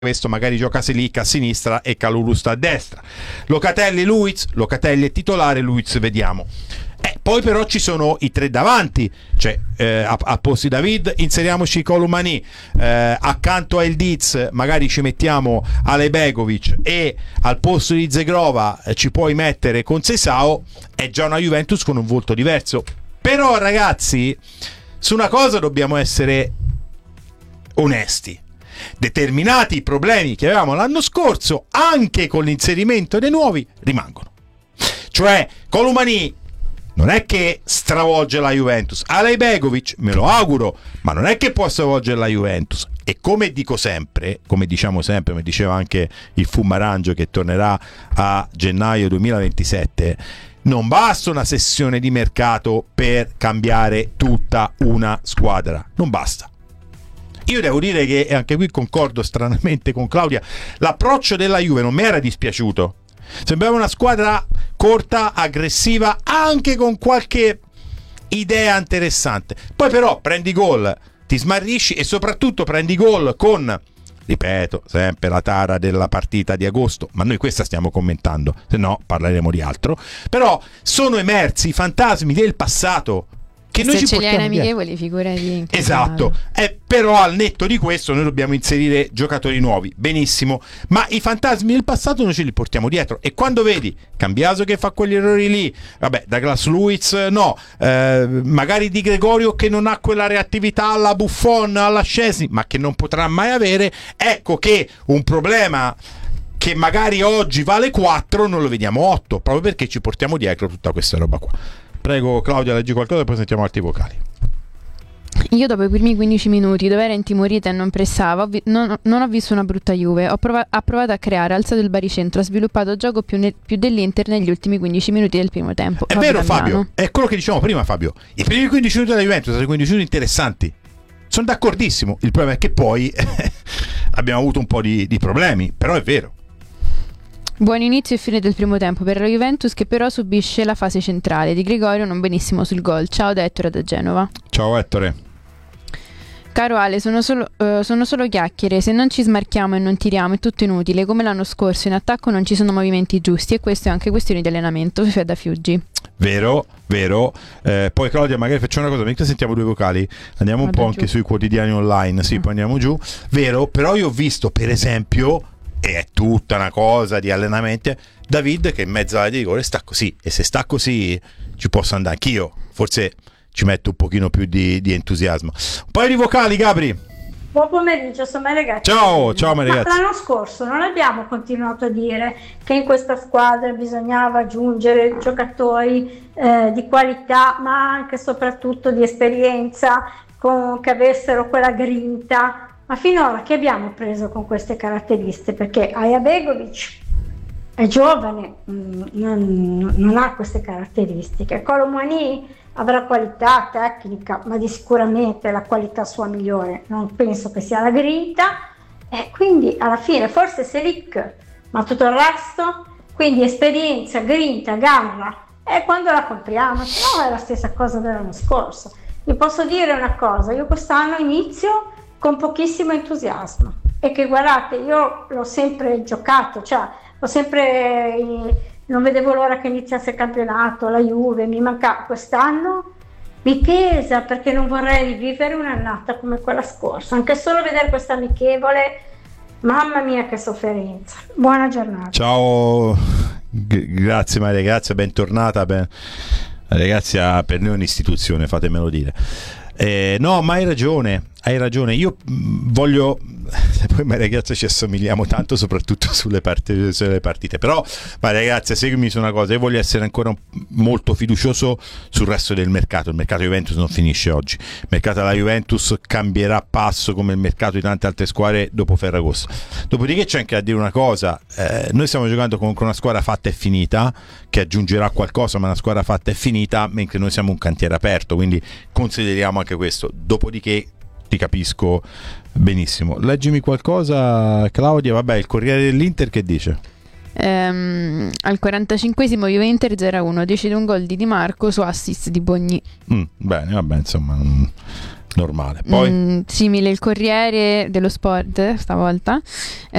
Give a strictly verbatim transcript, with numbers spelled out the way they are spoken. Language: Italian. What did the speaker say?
questo magari gioca Selic a sinistra e Kalulu sta a destra. Locatelli Luiz, Locatelli è titolare, Luiz vediamo. Eh, poi però ci sono i tre davanti, cioè eh, a, a posti David inseriamoci Kolumani, eh, accanto a Ildiz magari ci mettiamo Alejbegovic e al posto di Zegrova eh, ci puoi mettere con Sesao. È già una Juventus con un volto diverso. Però ragazzi, su una cosa dobbiamo essere onesti: determinati problemi che avevamo l'anno scorso anche con l'inserimento dei nuovi rimangono. Cioè Kolumani non è che stravolge la Juventus, Alejbegovic me lo auguro, ma non è che può stravolgere la Juventus. E come dico sempre, come diciamo sempre, come diceva anche il Fumarangio che tornerà a gennaio duemilaventisette, non basta una sessione di mercato per cambiare tutta una squadra, non basta. Io devo dire che, e anche qui concordo stranamente con Claudia, l'approccio della Juve non mi era dispiaciuto. Sembrava una squadra corta, aggressiva, anche con qualche idea interessante. Poi però prendi gol, ti smarrisci e soprattutto prendi gol con, ripeto, sempre la tara della partita di agosto, ma noi questa stiamo commentando, se no parleremo di altro. Però sono emersi i fantasmi del passato che noi se ci ce li hai portiamo amichevoli, figurati. Esatto, eh, però al netto di questo noi dobbiamo inserire giocatori nuovi, benissimo, ma i fantasmi del passato noi ce li portiamo dietro. E quando vedi Cambiaso che fa quegli errori lì, vabbè, Douglas Luiz no, eh, magari Di Gregorio che non ha quella reattività alla Buffon, alla Szczesny, ma che non potrà mai avere, ecco che un problema che magari oggi vale quattro non lo vediamo otto, proprio perché ci portiamo dietro tutta questa roba qua. Prego Claudia, leggi qualcosa e poi sentiamo altri vocali. Io dopo i primi quindici minuti, dove era intimorita e non pressava, vi- non, non ho visto una brutta Juve. Ho prova- ha provato a creare, ha alzato il baricentro, ha sviluppato gioco più, ne- più dell'Inter negli ultimi quindici minuti del primo tempo. È Fabio vero Damiano. Fabio, è quello che dicevamo prima Fabio. I primi quindici minuti della Juventus sono stati quindici minuti interessanti. Sono d'accordissimo. Il problema è che poi abbiamo avuto un po' di, di problemi, però è vero. Buon inizio e fine del primo tempo per la Juventus, che però subisce la fase centrale. Di Gregorio non benissimo sul gol. Ciao da Ettore da Genova. Ciao Ettore. Caro Ale, sono solo, uh, sono solo chiacchiere. Se non ci smarchiamo e non tiriamo è tutto inutile. Come l'anno scorso in attacco non ci sono movimenti giusti, e questo è anche questione di allenamento. Fede da Fiuggi. Vero, vero. Eh, poi Claudia, magari facciamo una cosa, mentre sentiamo due vocali, andiamo un Vado po' giù. anche sui quotidiani online. Sì, Mm. poi andiamo giù. Vero, però io ho visto per esempio, e è tutta una cosa di allenamento, David che in mezzo alla di rigore sta così, e se sta così ci posso andare anch'io, forse ci metto un pochino più di, di entusiasmo. Un paio di vocali, Gabri. Buon pomeriggio, sono Maria ragazzi. Ciao, ciao Maria Ma ragazzi. l'anno scorso non abbiamo continuato a dire che in questa squadra bisognava aggiungere giocatori eh, di qualità, ma anche e soprattutto di esperienza, con, che avessero quella grinta. Ma finora che abbiamo preso con queste caratteristiche? Perché Alejbegovic è giovane, mh, non, non ha queste caratteristiche. Kolumani avrà qualità tecnica, ma di sicuramente la qualità sua migliore non penso che sia la grinta, e quindi alla fine forse Selic, ma tutto il resto, quindi esperienza, grinta, garra, e quando la compriamo? Se no è la stessa cosa dell'anno scorso. Vi posso dire una cosa, io quest'anno inizio con pochissimo entusiasmo, e che guardate, io l'ho sempre giocato, cioè ho sempre, non vedevo l'ora che iniziasse il campionato, la Juve, mi mancava. Quest'anno mi pesa perché non vorrei rivivere un'annata come quella scorsa, anche solo vedere questa amichevole, mamma mia che sofferenza. Buona giornata. Ciao, G- grazie Maria, grazie, bentornata. Ben... Ragazzi, per noi è un'istituzione, fatemelo dire. Eh, no, ma hai ragione, hai ragione. Io mh, voglio, poi Maria Grazia ci assomigliamo tanto, soprattutto sulle, partite, sulle partite. Però Maria Grazia, seguimi su una cosa, io voglio essere ancora un, molto fiducioso sul resto del mercato. Il mercato Juventus non finisce oggi, il mercato della Juventus cambierà passo come il mercato di tante altre squadre dopo Ferragosto. Dopodiché c'è anche da dire una cosa, eh, noi stiamo giocando con una squadra fatta e finita, che aggiungerà qualcosa, ma una squadra fatta e finita, mentre noi siamo un cantiere aperto, quindi consideriamo anche questo. Dopodiché ti capisco benissimo. Leggimi qualcosa, Claudia. Vabbè, il Corriere dell'Inter che dice? Ehm, al quarantacinquesimo Juve-Inter zero a uno, decide un gol di Di Marco su assist di Bogni. Mm, bene, vabbè, insomma, non, Normale. Poi Mm, simile il Corriere dello Sport stavolta.